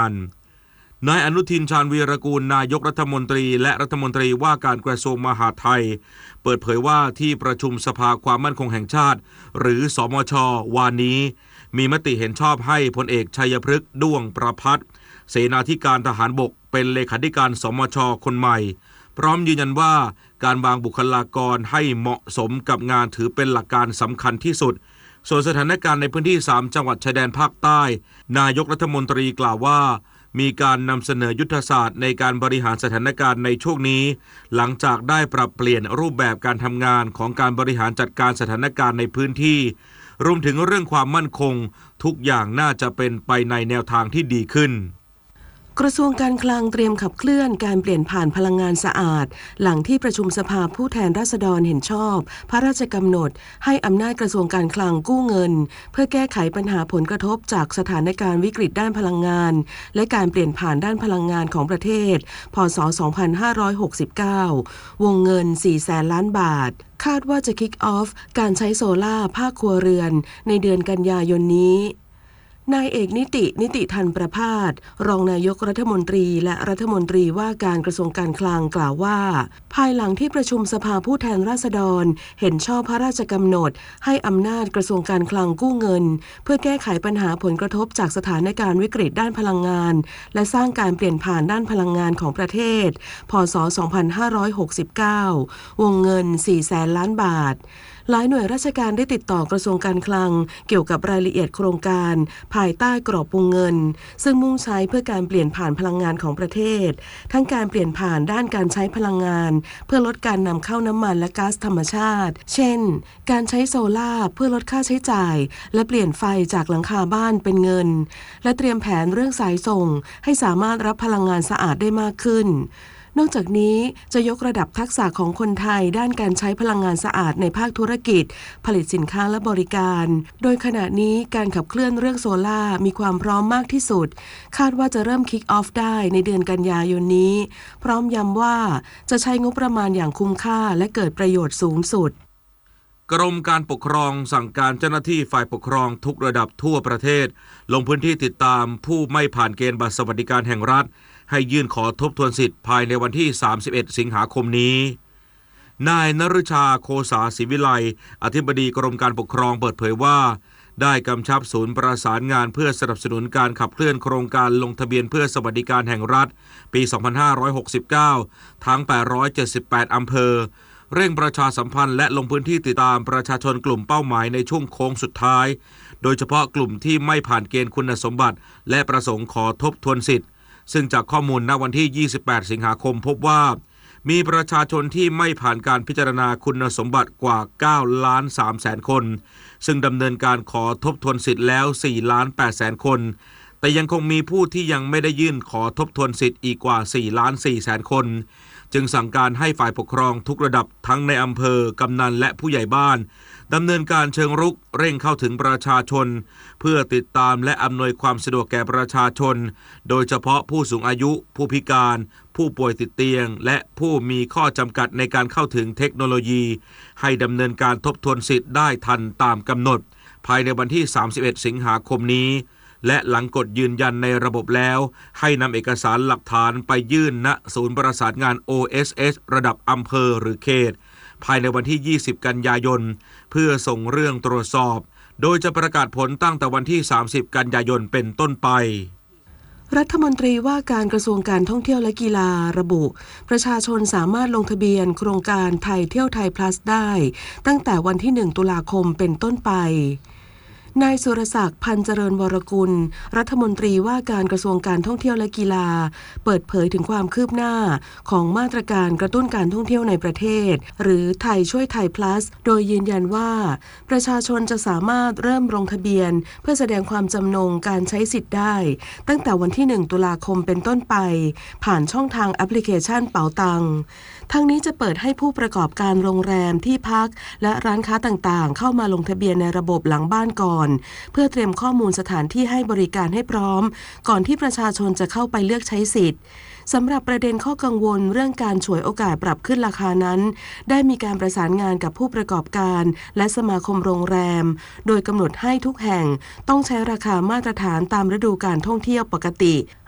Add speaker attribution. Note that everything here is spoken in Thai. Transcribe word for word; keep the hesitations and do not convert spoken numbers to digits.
Speaker 1: านนายอนุทินชาญวีรกูลนายกรัฐมนตรีและรัฐมนตรีว่าการกระทรวงมหาดไทยเปิดเผยว่าที่ประชุมสภาความมั่นคงแห่งชาติหรือสมช.วานนี้มีมติเห็นชอบให้พลเอกชัยพฤกษ์ด้วงประภัตรเสนาธิการทหารบกเป็นเลขาธิการสมช.คนใหม่พร้อมยืนยันว่าการวางบุคลากรให้เหมาะสมกับงานถือเป็นหลักการสำคัญที่สุดส่วนสถานการณ์ในพื้นที่สามจังหวัดชายแดนภาคใต้นายกรัฐมนตรีกล่าวว่ามีการนำเสนอยุทธศาสตร์ในการบริหารสถานการณ์ในช่วงนี้หลังจากได้ปรับเปลี่ยนรูปแบบการทำงานของการบริหารจัดการสถานการณ์ในพื้นที่รวมถึงเรื่องความมั่นคงทุกอย่างน่าจะเป็นไปในแนวทางที่ดีขึ้น
Speaker 2: กระทรวงการคลังเตรียมขับเคลื่อนการเปลี่ยนผ่านพลังงานสะอาดหลังที่ประชุมสภาผู้แทนราษฎรเห็นชอบพระราชกำหนดให้อำนาจกระทรวงการคลังกู้เงินเพื่อแก้ไขปัญหาผลกระทบจากสถานการณ์วิกฤตด้านพลังงานและการเปลี่ยนผ่านด้านพลังงานของประเทศพ.ศ. สองพันห้าร้อยหกสิบเก้าวงเงินสี่แสนล้านบาทคาดว่าจะคิกออฟการใช้โซล่าภาคครัวเรือนในเดือนกันยายนนี้นายเอกนิตินิติธันประภาสรองนายกรัฐมนตรีและรัฐมนตรีว่าการกระทรวงการคลังกล่าวว่าภายหลังที่ประชุมสภาผู้แทนราษฎรเห็นชอบพระราชกำหนดให้อำนาจกระทรวงการคลังกู้เงินเพื่อแก้ไขปัญหาผลกระทบจากสถานการณ์วิกฤตด้านพลังงานและสร้างการเปลี่ยนผ่านด้านพลังงานของประเทศพ.ศ. สองพันห้าร้อยหกสิบเก้าวงเงินสี่แสนล้านบาทหลายหน่วยราชการได้ติดต่อกระทรวงการคลังเกี่ยวกับรายละเอียดโครงการภายใต้กรอบวงเงินซึ่งมุ่งใช้เพื่อการเปลี่ยนผ่านพลังงานของประเทศทั้งการเปลี่ยนผ่านด้านการใช้พลังงานเพื่อลดการนำเข้าน้ำมันและก๊าซธรรมชาติเช่นการใช้โซล่าเพื่อลดค่าใช้จ่ายและเปลี่ยนไฟจากหลังคาบ้านเป็นเงินและเตรียมแผนเรื่องสายส่งให้สามารถรับพลังงานสะอาดได้มากขึ้นนอกจากนี้จะยกระดับทักษะของคนไทยด้านการใช้พลังงานสะอาดในภาคธุรกิจผลิตสินค้าและบริการโดยขณะนี้การขับเคลื่อนเรื่องโซล่ามีความพร้อมมากที่สุดคาดว่าจะเริ่มคิกออฟได้ในเดือนกันยายนนี้พร้อมย้ำว่าจะใช้งบประมาณอย่างคุ้มค่าและเกิดประโยชน์สูงสุด
Speaker 1: กรมการปกครองสั่งการเจ้าหน้าที่ฝ่ายปกครองทุกระดับทั่วประเทศลงพื้นที่ติดตามผู้ไม่ผ่านเกณฑ์บัตรสวัสดิการแห่งรัฐให้ยื่นขอทบทวนสิทธิ์ภายในวันที่สามสิบเอ็ดสิงหาคมนี้นายนฤชาโคสาศิวิไลอธิบดีกรมการปกครองเปิดเผยว่าได้กำชับศูนย์ประสานงานเพื่อสนับสนุนการขับเคลื่อนโครงการลงทะเบียนเพื่อสวัสดิการแห่งรัฐปีสองพันห้าร้อยหกสิบเก้าทั้งแปดร้อยเจ็ดสิบแปดอำเภอเร่งประชาสัมพันธ์และลงพื้นที่ติดตามประชาชนกลุ่มเป้าหมายในช่วงโค้งสุดท้ายโดยเฉพาะกลุ่มที่ไม่ผ่านเกณฑ์คุณสมบัติและประสงค์ขอทบทวนสิทธิ์ซึ่งจากข้อมูลณวันที่ยี่สิบแปดสิงหาคมพบว่ามีประชาชนที่ไม่ผ่านการพิจารณาคุณสมบัติกว่าเก้าล้านสามแสนคนซึ่งดำเนินการขอทบทวนสิทธิ์แล้วสี่ล้านแปดแสนคนแต่ยังคงมีผู้ที่ยังไม่ได้ยื่นขอทบทวนสิทธิ์อีกกว่าสี่ล้านสี่แสนคนจึงสั่งการให้ฝ่ายปกครองทุกระดับทั้งในอำเภอกำนันและผู้ใหญ่บ้านดำเนินการเชิงรุกเร่งเข้าถึงประชาชนเพื่อติดตามและอำนวยความสะดวกแก่ประชาชนโดยเฉพาะผู้สูงอายุผู้พิการผู้ป่วยติดเตียงและผู้มีข้อจำกัดในการเข้าถึงเทคโนโลยีให้ดำเนินการทบทวนสิทธิ์ได้ทันตามกำหนดภายในวันที่สามสิบเอ็ดสิงหาคมนี้และหลังกดยืนยันในระบบแล้วให้นำเอกสารหลักฐานไปยื่นณศูนย์ประสานงาน โอ เอส เอส ระดับอำเภอหรือเขตภายในวันที่ยี่สิบกันยายนเพื่อส่งเรื่องตรวจสอบโดยจะประกาศผลตั้งแต่วันที่สามสิบกันยายนเป็นต้นไป
Speaker 2: รัฐมนตรีว่าการกระทรวงการท่องเที่ยวและกีฬาระบุประชาชนสามารถลงทะเบียนโครงการไทยเที่ยวไทย Plus ได้ตั้งแต่วันที่หนึ่งตุลาคมเป็นต้นไปนายสุรศักดิ์พันเจริญวรกุลรัฐมนตรีว่าการกระทรวงการท่องเที่ยวและกีฬาเปิดเผยถึงความคืบหน้าของมาตรการกระตุ้นการท่องเที่ยวในประเทศหรือไทยช่วยไทย plus โดยยืนยันว่าประชาชนจะสามารถเริ่มลงทะเบียนเพื่อแสดงความจำนงการใช้สิทธิ์ได้ตั้งแต่วันที่หนึ่งตุลาคมเป็นต้นไปผ่านช่องทางแอปพลิเคชันเป๋าตังทั้งนี้จะเปิดให้ผู้ประกอบการโรงแรมที่พักและร้านค้าต่างๆเข้ามาลงทะเบียนในระบบหลังบ้านก่อนเพื่อเตรียมข้อมูลสถานที่ให้บริการให้พร้อมก่อนที่ประชาชนจะเข้าไปเลือกใช้สิทธิ์สำหรับประเด็นข้อกังวลเรื่องการฉวยโอกาสปรับขึ้นราคานั้นได้มีการประสานงานกับผู้ประกอบการและสมาคมโรงแรมโดยกำหนดให้ทุกแห่งต้องใช้ราคามาตรฐานตามฤดูการท่องเที่ยวปกติ